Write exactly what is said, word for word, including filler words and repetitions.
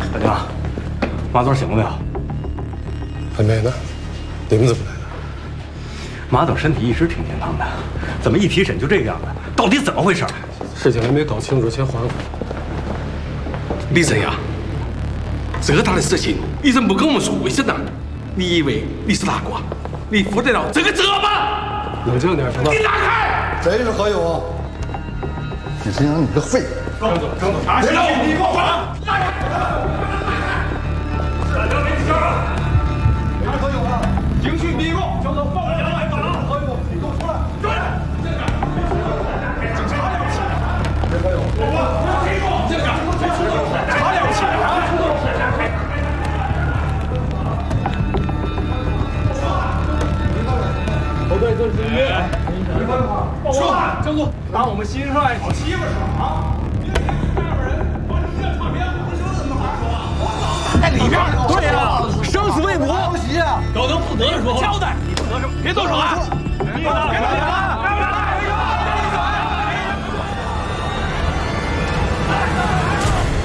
大娘，马总醒了没有？ 还没呢。你们怎么来的？ 马总身体一直挺健康的，怎么一提审就这个样子？到底怎么回事？ 事情还没搞清楚，先缓缓。 李正阳，这么大的事情，你怎么不跟我们说一声呢？你以为你是哪个？你负得了这个责吗？ 冷静点，行吗？ 你拿开！ 谁是何勇？李正阳，你个废物！ 张总，张总，拿起来！你给我滚！拉开！是啊，两位你交上。谁是何勇啊？警区逼供，交到报警来，走了。何勇，你给我出来！对，警察了不起！谁何勇？我不要逼供，这个警察了不起啊！ 后队正式预约。说，江总，当我们新帅好欺负是吧？啊！ 在里边， 对呀，生死未卜， 高等负责的说话，交代，你不得什么？别动手啊！别打了。